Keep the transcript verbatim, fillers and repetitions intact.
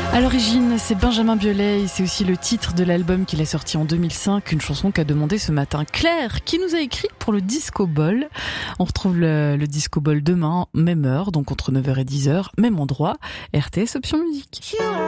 À l'origine, c'est Benjamin Biolay et c'est aussi le titre de l'album qu'il a sorti en deux mille cinq, une chanson qu'a demandé ce matin Claire, qui nous a écrit pour le Disco Ball. On retrouve le, le Disco Ball demain, même heure, donc entre neuf heures et dix heures, même endroit, R T S Option Musique.